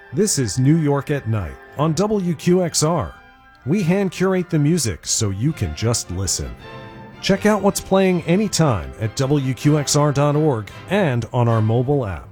This is New York at Night on WQXR. We hand curate the music so you can just listen. Check out what's playing anytime at WQXR.org and on our mobile app.